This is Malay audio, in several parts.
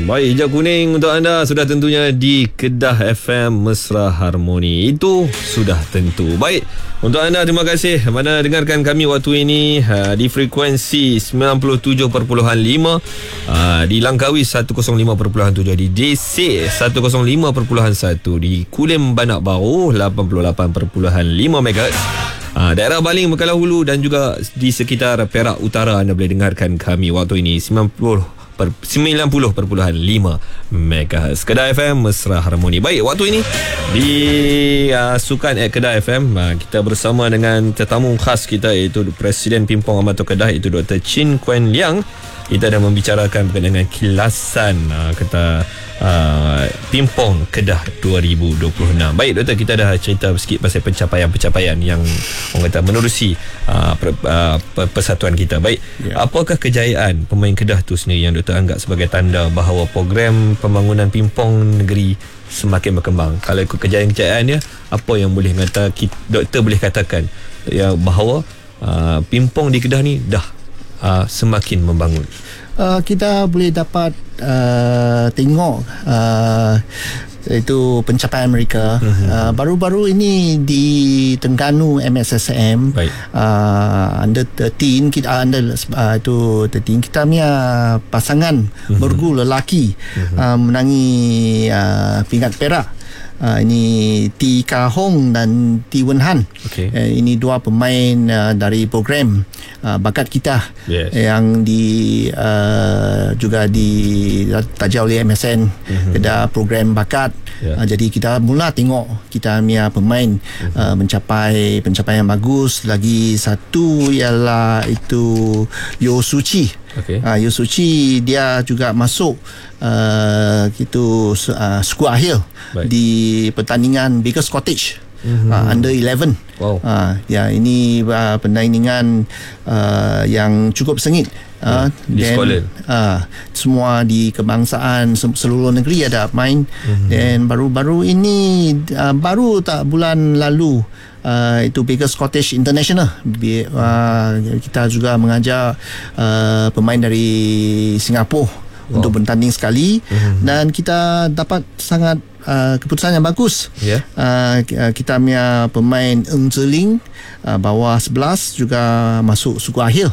Baik, hijau kuning untuk anda sudah tentunya di Kedah FM Mesra Harmoni. Itu sudah tentu. Baik, untuk anda terima kasih mana dengarkan kami waktu ini di frekuensi 97.5, di Langkawi 105.7, di DC 105.1, di Kulim Banak Baru 88.5 MHz. Daerah Baling, Bekalan Hulu dan juga di sekitar Perak Utara anda boleh dengarkan kami waktu ini 90.5 MHz Kedah FM Mesra Harmoni. Baik, waktu ini di Sukan at Kedah FM kita bersama dengan tetamu khas kita iaitu Presiden Pimpong Amatur Kedah iaitu Dr. Chin Kuan Liang. Kita dah membicarakan berkaitan dengan kilasan Pimpong Kedah 2026. Baik Doktor, kita dah cerita sikit pasal pencapaian-pencapaian yang orang kata menerusi persatuan kita. Baik, apakah kejayaan pemain Kedah tu sendiri yang Doktor anggap sebagai tanda bahawa program pembangunan Pimpong negeri semakin berkembang? Kalau ikut kejayaan dia, apa yang boleh Doktor boleh katakan ya bahawa Pimpong di Kedah ni dah semakin membangun? Kita boleh dapat tengok itu pencapaian mereka. Baru-baru ini di Terengganu MSSM under 13 kita itu 13 kita punya pasangan bergu lelaki menangi pingat perak. Ini T. Kah Hong dan T. Wen Han. Ini dua pemain dari program bakat kita yang juga ditaja oleh MSN Kedah program bakat. Jadi kita mula tengok kita punya pemain mencapai pencapaian bagus. Lagi satu ialah itu Yo Suci. Yo Suci dia juga masuk skuad akhir di pertandingan Baker's Cottage under 11. Ya, ini pertandingan yang cukup sengit. Dan semua di kebangsaan seluruh negeri ada main. Dan baru-baru ini baru tak bulan lalu itu Baker's Cottage International, kita juga mengajar pemain dari Singapura untuk bertanding sekali. Dan kita dapat sangat keputusan yang bagus. Kita punya pemain Ng Zeling bawah 11 juga masuk suku akhir.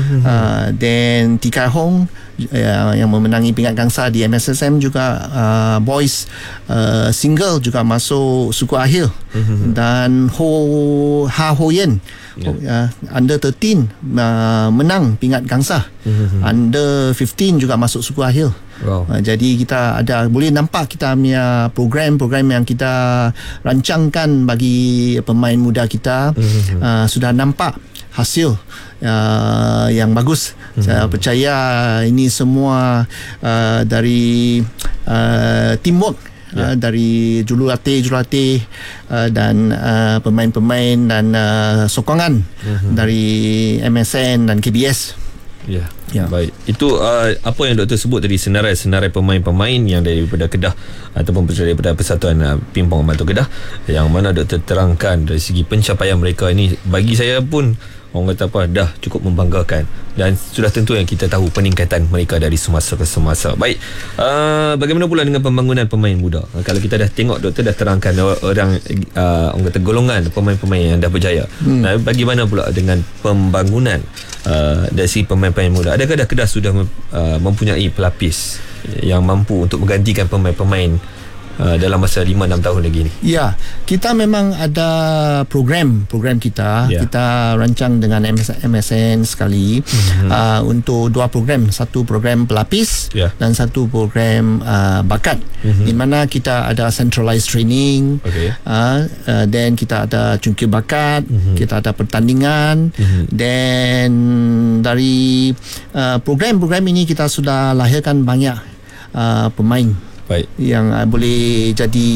Dan T. Kah Hong yang memenangi pingat gangsa di MSSM juga boys single juga masuk suku akhir. Dan Ha Ho Yen under 13 menang pingat gangsa. Under 15 juga masuk suku akhir. Jadi kita boleh nampak kita punya program yang kita rancangkan bagi pemain muda kita sudah nampak hasil yang bagus. Saya percaya ini semua dari teamwork dari jurulatih dan pemain-pemain dan sokongan dari MSN dan KBS. Baik. Itu apa yang Doktor sebut tadi, senarai pemain-pemain yang daripada Kedah ataupun daripada Persatuan Pimpong Amatur Kedah, yang mana Doktor terangkan dari segi pencapaian mereka ini, bagi saya pun orang kata dah cukup membanggakan, dan sudah tentu yang kita tahu peningkatan mereka dari semasa ke semasa. Baik, bagaimana pula dengan pembangunan pemain muda? Kalau kita dah tengok Doktor dah terangkan orang kata golongan pemain-pemain yang dah berjaya. Bagaimana pula dengan pembangunan dari segi pemain-pemain muda? Adakah Kedah sudah mempunyai pelapis yang mampu untuk menggantikan pemain-pemain dalam masa 5-6 tahun lagi ni? Ya, kita memang ada program kita. Kita rancang dengan MSN sekali untuk dua program, satu program pelapis dan satu program bakat, di mana kita ada centralized training, dan kita ada cungkir bakat, kita ada pertandingan, dan dari program-program ini kita sudah lahirkan banyak pemain yang boleh jadi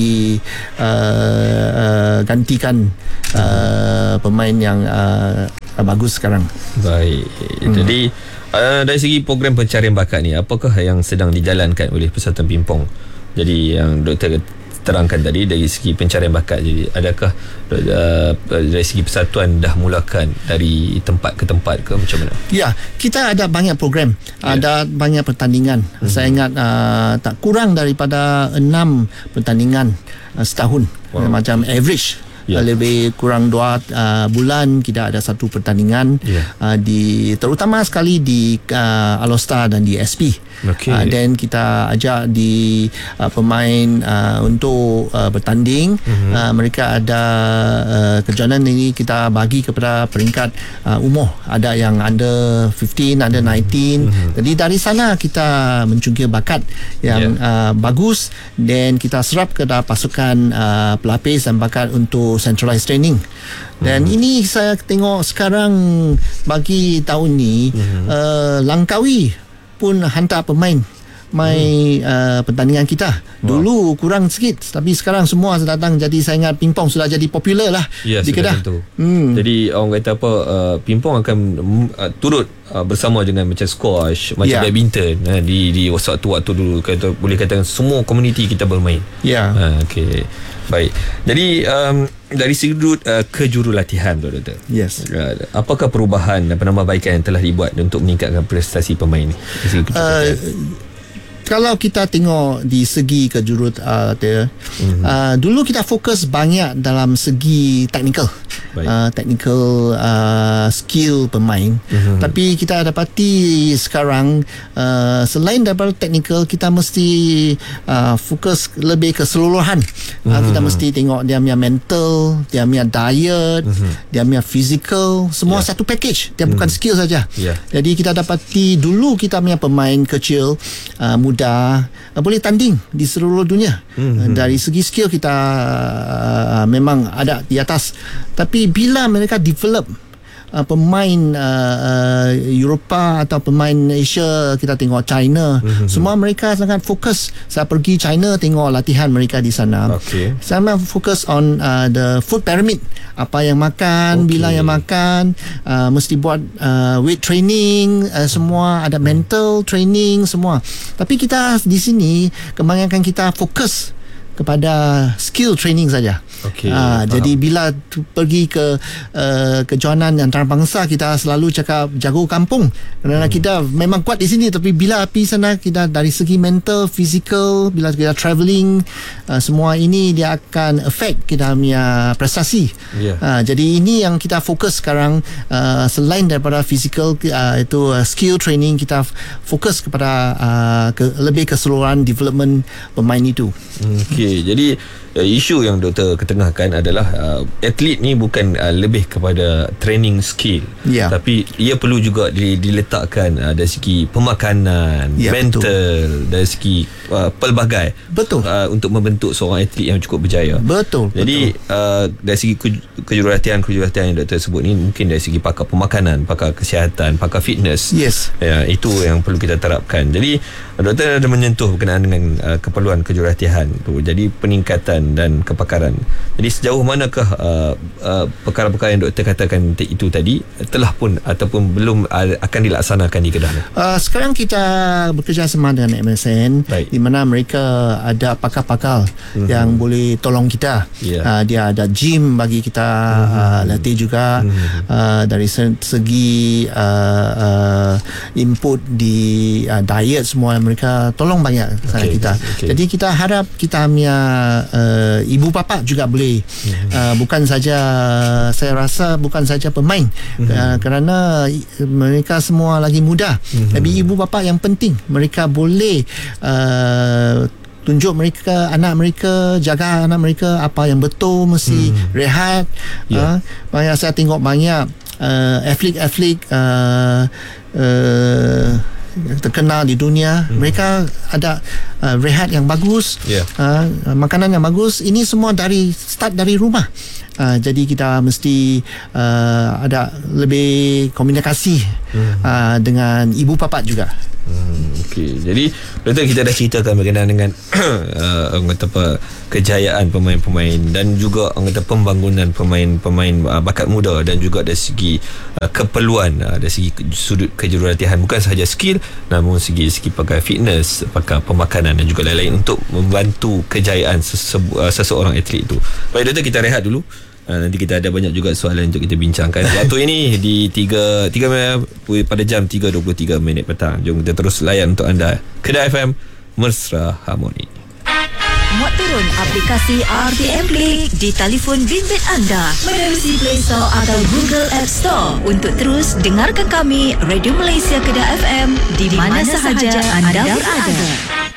gantikan pemain yang bagus sekarang. Baik. Jadi dari segi program pencarian bakat ni, apakah yang sedang dijalankan oleh Persatuan Pimpong? Jadi yang Doktor terangkan tadi dari segi pencarian bakat, jadi adakah dari segi persatuan dah mulakan dari tempat ke tempat ke macam mana? Ya, kita ada banyak program, ada banyak pertandingan. Saya ingat tak kurang daripada 6 pertandingan setahun. Macam average lebih kurang 2 bulan kita ada satu pertandingan terutama sekali di Alostar dan di SP. Dan kita ajak di pemain untuk bertanding. Mereka ada kejohanan ini kita bagi kepada peringkat umur, ada yang under 15, under 19. Jadi dari sana kita mencungkil bakat yang bagus, dan kita serap ke dalam pasukan pelapis dan bakat untuk centralized training. Dan ini saya tengok sekarang bagi tahun ni Langkawi pun hantar pemain pertandingan kita. Dulu kurang sikit, tapi sekarang semua datang. Jadi saya ingat pingpong sudah jadi popular lah di Kedah. Jadi orang kata apa, pingpong akan turut bersama dengan macam squash, macam badminton di waktu-waktu dulu, kata boleh katakan semua komuniti kita bermain. Okey. Baik. Jadi dari sudut kejurulatihan tu, Doktor. Yes. Apakah perubahan dan penambahbaikan yang telah dibuat untuk meningkatkan prestasi pemain ni? Kalau kita tengok di segi dulu kita fokus banyak dalam segi technical, skill pemain. Tapi kita dapati sekarang selain daripada technical, kita mesti fokus lebih keseluruhan. Kita mesti tengok dia punya mental, dia punya diet, dia punya physical, semua satu package. Dia bukan skill saja. Jadi kita dapati dulu kita punya pemain kecil, muda, boleh tanding di seluruh dunia. Dari segi skill kita memang ada di atas. Tapi bila mereka develop pemain Eropah atau pemain Asia, kita tengok China, semua mereka sangat fokus. Saya pergi China tengok latihan mereka di sana. Saya fokus on the food pyramid, apa yang makan, bila yang makan, mesti buat weight training, semua ada mental training semua. Tapi kita di sini kebanyakan kita fokus kepada skill training saja. Jadi bila pergi ke kejohanan antarabangsa, kita selalu cakap jago kampung, kerana kita memang kuat di sini, tapi bila pergi sana kita dari segi mental, physical, bila kita travelling, semua ini dia akan affect kita punya prestasi. Jadi ini yang kita fokus sekarang, selain daripada physical, itu skill training, kita fokus kepada lebih keseluruhan development pemain itu. Jadi isu yang doktor ketengahkan adalah atlet ni bukan lebih kepada training skill, tapi ia perlu juga diletakkan dari segi pemakanan, mental, dari segi pelbagai, untuk membentuk seorang atlet yang cukup berjaya. Jadi dari segi kejurulatihan yang doktor sebut ni, mungkin dari segi pakar pemakanan, pakar kesihatan, pakar fitness, itu yang perlu kita terapkan. Jadi doktor ada menyentuh berkenaan dengan keperluan kejurulatihan tu, jadi peningkatan dan kepakaran. Jadi sejauh manakah perkara-perkara yang doktor katakan itu tadi telah pun ataupun belum akan dilaksanakan di Kedah? Sekarang kita bekerjasama dengan MSN, di mana mereka ada pakar-pakar yang boleh tolong kita. Dia ada gym bagi kita latih juga. Dari segi input di diet, semua mereka tolong banyak kita. Jadi kita harap kita punya ibu bapa juga boleh, bukan saja, saya rasa bukan saja pemain, kerana mereka semua lagi muda, tapi ibu bapa yang penting, mereka boleh tunjuk mereka, anak mereka, jaga anak mereka apa yang betul, mesti rehat. Banyak saya tengok banyak atlet terkenal di dunia, mereka ada rehat yang bagus, makanan yang bagus. Ini semua start dari rumah. Jadi kita mesti ada lebih komunikasi dengan ibu bapa juga. Okey. Jadi Doktor, kita dah ceritakan berkenaan dengan orang kata apa, kejayaan pemain-pemain dan juga orang kata pembangunan pemain-pemain bakat muda, dan juga dari segi keperluan, dari segi sudut kejurulatihan, bukan sahaja skill namun segi pakai fitness, pakai pemakanan dan juga lain-lain untuk membantu kejayaan seseorang atlet itu. Baik Doktor, kita rehat dulu. Nanti kita ada banyak juga soalan untuk kita bincangkan. Waktu ini di 3 pada jam 3.23 petang. Jom kita terus layan untuk anda Kedah FM Mesra Harmoni. Muat turun aplikasi RTM Play di telefon bimbit anda menerusi Play Store atau Google App Store untuk terus dengarkan kami Radio Malaysia Kedah FM di mana sahaja anda berada.